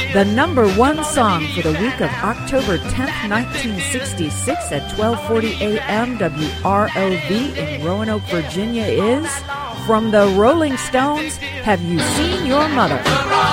The number one song for the week of October 10th, 1966 at 12:40 a.m. WROV in Roanoke, Virginia is from the Rolling Stones, Have You Seen Your Mother?